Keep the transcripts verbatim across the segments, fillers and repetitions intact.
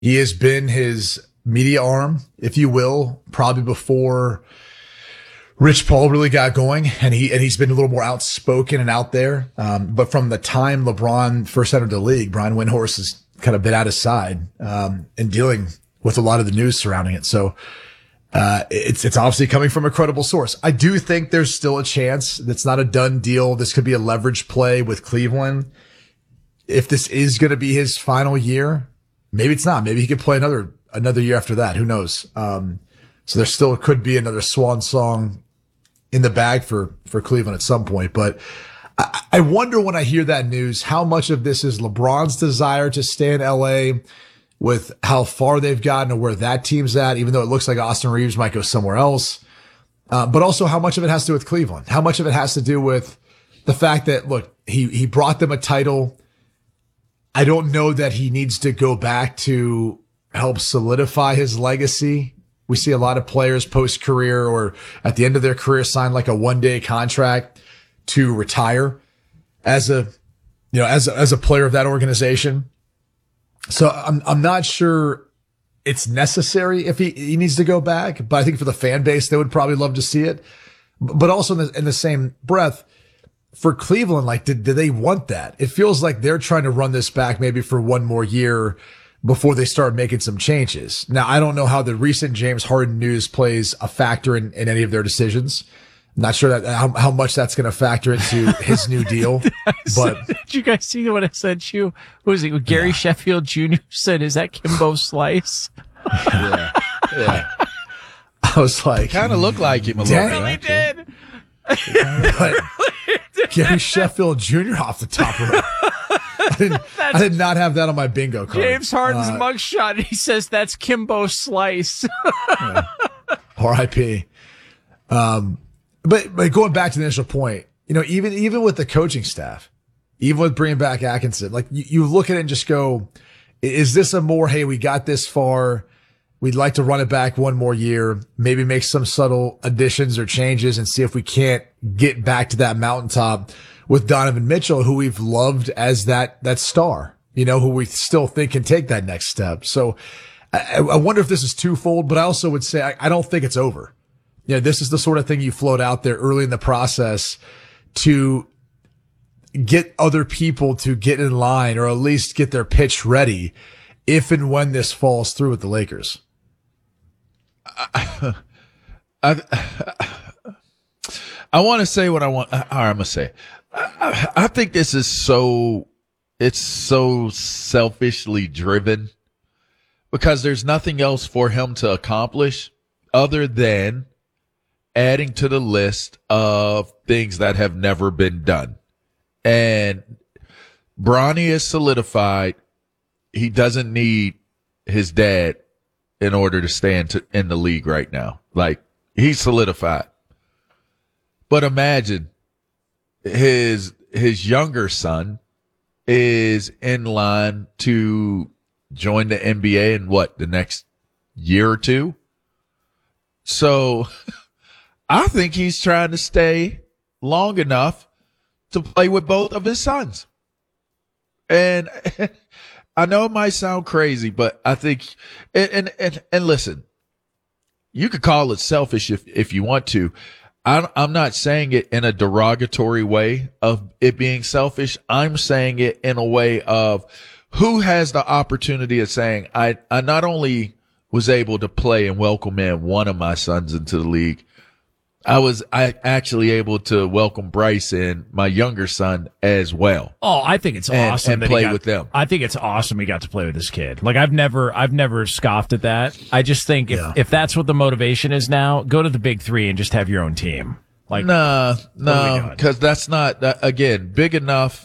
He has been his media arm, if you will, probably before Rich Paul really got going, and he and he's been a little more outspoken and out there. Um, but from the time LeBron first entered the league, Brian Windhorst has kind of been at his side um, in dealing with a lot of the news surrounding it. So uh, it's it's obviously coming from a credible source. I do think there's still a chance that's not a done deal. This could be a leverage play with Cleveland. If this is going to be his final year, maybe it's not. Maybe he could play another another year after that. Who knows? Um, so there still could be another swan song in the bag for, for Cleveland at some point. But I, I wonder when I hear that news, how much of this is LeBron's desire to stay in L A with how far they've gotten or where that team's at, even though it looks like Austin Reeves might go somewhere else. Uh, but also how much of it has to do with Cleveland, how much of it has to do with the fact that, look, he, he brought them a title. I don't know that he needs to go back to help solidify his legacy. We see a lot of players post-career or at the end of their career sign like a one-day contract to retire as a, you know, as a, as a player of that organization. So I'm I'm not sure it's necessary if he, he needs to go back, but I think for the fan base, they would probably love to see it. But also in the, in the same breath, for Cleveland, like, did, did they want that? It feels like they're trying to run this back maybe for one more year before they start making some changes. Now, I don't know how the recent James Harden news plays a factor in, in any of their decisions. I'm not sure that how, how much that's going to factor into his new deal. But did you guys see what I sent you? Who was it? Gary yeah. Sheffield Junior said, "Is that Kimbo Slice?" yeah, yeah. I was like, kind of looked like him a little bit. Really did. But Gary Sheffield Junior off the top of it. I, didn't, I did not have that on my bingo card. James Harden's uh, mugshot, he says that's Kimbo Slice. yeah. R I P Um, but, but going back to the initial point, you know, even, even with the coaching staff, even with bringing back Atkinson, like you, you look at it and just go, is this a more, hey, we got this far, we'd like to run it back one more year, maybe make some subtle additions or changes and see if we can't get back to that mountaintop with Donovan Mitchell, who we've loved as that, that star, you know, who we still think can take that next step. So I, I wonder if this is twofold, but I also would say I, I don't think it's over. You know, this is the sort of thing you float out there early in the process to get other people to get in line or at least get their pitch ready if and when this falls through with the Lakers. I, I, I want to say what I want. All right, I'm going to say. I, I think this is so, it's so selfishly driven because there's nothing else for him to accomplish other than adding to the list of things that have never been done. And Bronny is solidified. He doesn't need his dad in order to stand to, in the league right now. Like, he's solidified. But imagine his his younger son is in line to join the N B A in what, the next year or two? So I think he's trying to stay long enough to play with both of his sons. And I know it might sound crazy, but I think, and, and, and, and listen, you could call it selfish if, if you want to. I'm, I'm not saying it in a derogatory way of it being selfish. I'm saying it in a way of who has the opportunity of saying, I, I not only was able to play and welcome in one of my sons into the league, I was I actually able to welcome Bryce and my younger son as well. Oh, I think it's and, awesome and that play he got, with them. I think it's awesome he got to play with this kid. Like I've never I've never scoffed at that. I just think if yeah. if that's what the motivation is now, go to the Big Three and just have your own team. Like nah, no, because that's not that, again big enough.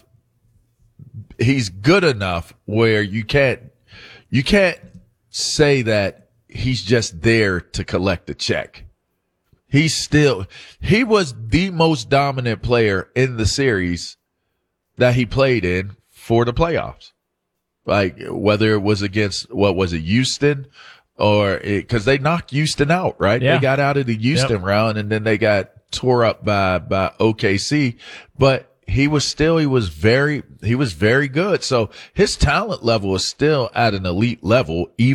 He's good enough where you can't you can't say that he's just there to collect a check. He's still, he was the most dominant player in the series that he played in for the playoffs. Like, whether it was against, what was it, Houston, or it, cause they knocked Houston out, right? Yeah. They got out of the Houston yep. round and then they got tore up by, by O K C. But he was still, he was very, he was very good. So his talent level is still at an elite level, even